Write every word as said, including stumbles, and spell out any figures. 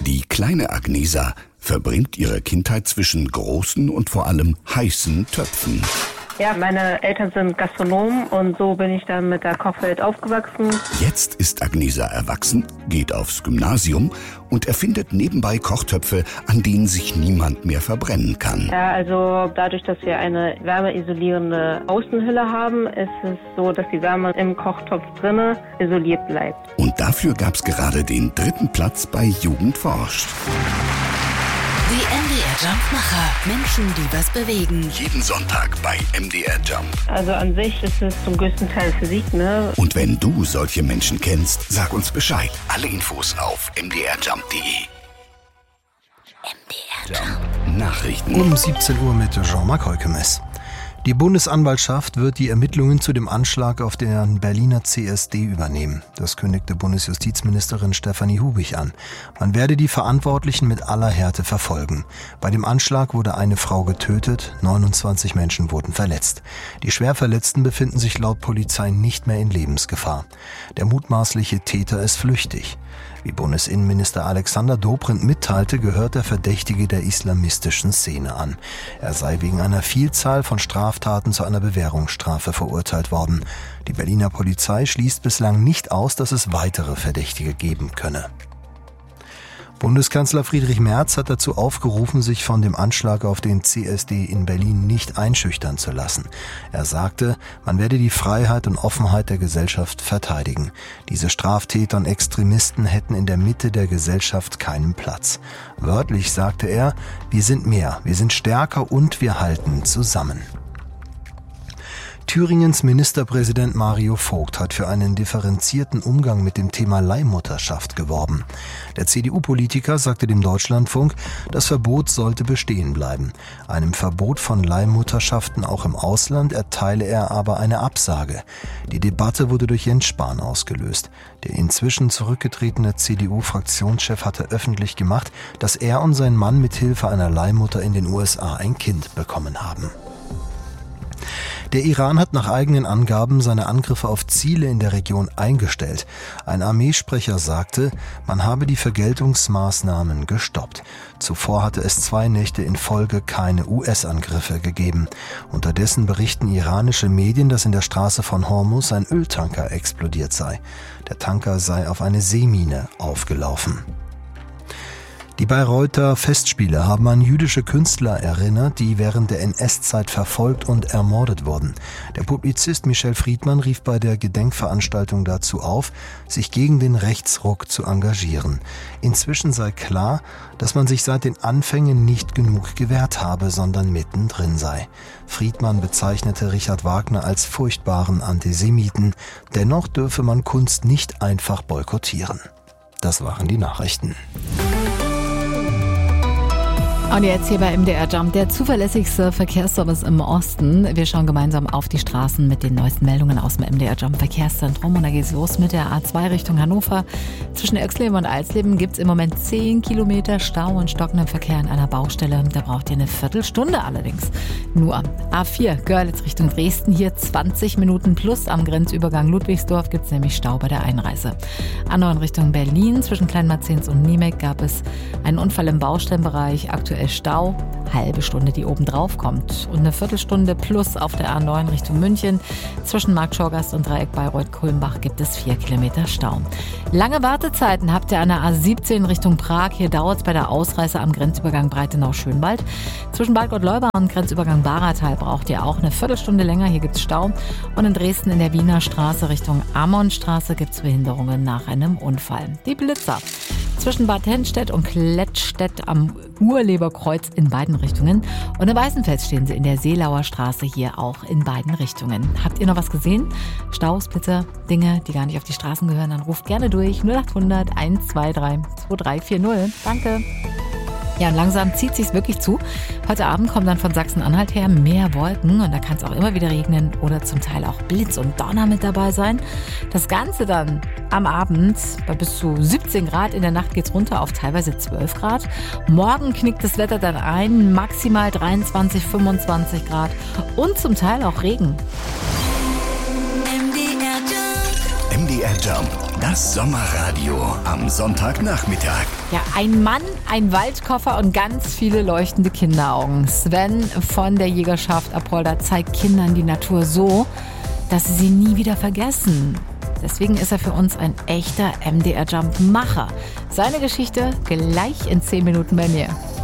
Die kleine Agnesa verbringt ihre Kindheit zwischen großen und vor allem heißen Töpfen. Ja, meine Eltern sind Gastronomen und so bin ich dann mit der Kochwelt aufgewachsen. Jetzt ist Agnesa erwachsen, geht aufs Gymnasium und erfindet nebenbei Kochtöpfe, an denen sich niemand mehr verbrennen kann. Ja, also dadurch, dass wir eine wärmeisolierende Außenhülle haben, ist es so, dass die Wärme im Kochtopf drinne isoliert bleibt. Und dafür gab's gerade den dritten Platz bei Jugend forscht. Die M D R-Jump-Macher. Menschen, die was bewegen. Jeden Sonntag bei M D R Jump. Also an sich ist es zum größten Teil Physik, ne? Und wenn du solche Menschen kennst, sag uns Bescheid. Alle Infos auf m d r jump punkt d e. M D R Jump. Nachrichten. Um siebzehn Uhr mit Jean-Marc Heukemes. Die Bundesanwaltschaft wird die Ermittlungen zu dem Anschlag auf den Berliner C S D übernehmen. Das kündigte Bundesjustizministerin Stefanie Hubich an. Man werde die Verantwortlichen mit aller Härte verfolgen. Bei dem Anschlag wurde eine Frau getötet, neunundzwanzig Menschen wurden verletzt. Die Schwerverletzten befinden sich laut Polizei nicht mehr in Lebensgefahr. Der mutmaßliche Täter ist flüchtig. Wie Bundesinnenminister Alexander Dobrindt mitteilte, gehört der Verdächtige der islamistischen Szene an. Er sei wegen einer Vielzahl von Straftaten zu einer Bewährungsstrafe verurteilt worden. Die Berliner Polizei schließt bislang nicht aus, dass es weitere Verdächtige geben könne. Bundeskanzler Friedrich Merz hat dazu aufgerufen, sich von dem Anschlag auf den C S D in Berlin nicht einschüchtern zu lassen. Er sagte, man werde die Freiheit und Offenheit der Gesellschaft verteidigen. Diese Straftäter und Extremisten hätten in der Mitte der Gesellschaft keinen Platz. Wörtlich sagte er, wir sind mehr, wir sind stärker und wir halten zusammen. Thüringens Ministerpräsident Mario Vogt hat für einen differenzierten Umgang mit dem Thema Leihmutterschaft geworben. Der C D U-Politiker sagte dem Deutschlandfunk, das Verbot sollte bestehen bleiben. Einem Verbot von Leihmutterschaften auch im Ausland erteile er aber eine Absage. Die Debatte wurde durch Jens Spahn ausgelöst. Der inzwischen zurückgetretene C D U-Fraktionschef hatte öffentlich gemacht, dass er und sein Mann mit Hilfe einer Leihmutter in den U S A ein Kind bekommen haben. Der Iran hat nach eigenen Angaben seine Angriffe auf Ziele in der Region eingestellt. Ein Armeesprecher sagte, man habe die Vergeltungsmaßnahmen gestoppt. Zuvor hatte es zwei Nächte in Folge keine U S-Angriffe gegeben. Unterdessen berichten iranische Medien, dass in der Straße von Hormuz ein Öltanker explodiert sei. Der Tanker sei auf eine Seemine aufgelaufen. Die Bayreuther Festspiele haben an jüdische Künstler erinnert, die während der N S-Zeit verfolgt und ermordet wurden. Der Publizist Michel Friedmann rief bei der Gedenkveranstaltung dazu auf, sich gegen den Rechtsruck zu engagieren. Inzwischen sei klar, dass man sich seit den Anfängen nicht genug gewehrt habe, sondern mittendrin sei. Friedmann bezeichnete Richard Wagner als furchtbaren Antisemiten. Dennoch dürfe man Kunst nicht einfach boykottieren. Das waren die Nachrichten. Und jetzt hier bei M D R Jump, der zuverlässigste Verkehrsservice im Osten. Wir schauen gemeinsam auf die Straßen mit den neuesten Meldungen aus dem M D R Jump Verkehrszentrum. Und da geht's los mit der A zwei Richtung Hannover. Zwischen Erxleben und Alsleben gibt's im Moment zehn Kilometer Stau und stockenden Verkehr an einer Baustelle. Da braucht ihr eine Viertelstunde allerdings. Nur A vier Görlitz Richtung Dresden, hier zwanzig Minuten plus. Am Grenzübergang Ludwigsdorf gibt's nämlich Stau bei der Einreise. A neun Richtung Berlin, zwischen Kleinmarzens und Niemek gab es einen Unfall im Baustellenbereich. Aktuell Stau, halbe Stunde, die oben drauf kommt. Und eine Viertelstunde plus auf der A neun Richtung München. Zwischen Marktschorgast und Dreieck Bayreuth-Kulmbach gibt es vier Kilometer Stau. Lange Wartezeiten habt ihr an der A siebzehn Richtung Prag. Hier dauert es bei der Ausreise am Grenzübergang Breitenau-Schönwald. Zwischen Bad Gott-Leubach und Grenzübergang Baratal braucht ihr auch eine Viertelstunde länger. Hier gibt es Stau. Und in Dresden in der Wiener Straße Richtung Ammonstraße gibt es Behinderungen nach einem Unfall. Die Blitzer. Zwischen Bad Hennstedt und Klettstedt am Urleberkreuz in beiden Richtungen. Und in Weißenfels stehen sie in der Seelauer Straße hier auch in beiden Richtungen. Habt ihr noch was gesehen? Staus, Blitzer, Dinge, die gar nicht auf die Straßen gehören? Dann ruft gerne durch null acht hundert eins zwei drei zwei drei vier null. Danke. Ja, und langsam zieht sich's wirklich zu. Heute Abend kommen dann von Sachsen-Anhalt her mehr Wolken und da kann es auch immer wieder regnen oder zum Teil auch Blitz und Donner mit dabei sein. Das Ganze dann am Abend bei bis zu siebzehn Grad. In der Nacht geht's runter auf teilweise zwölf Grad. Morgen knickt das Wetter dann ein, maximal dreiundzwanzig, fünfundzwanzig Grad und zum Teil auch Regen. M D R Jump. M D R Jump. Das Sommerradio am Sonntagnachmittag. Ja, ein Mann, ein Waldkoffer und ganz viele leuchtende Kinderaugen. Sven von der Jägerschaft Apolda zeigt Kindern die Natur so, dass sie sie nie wieder vergessen. Deswegen ist er für uns ein echter M D R-Jump-Macher. Seine Geschichte gleich in zehn Minuten bei mir.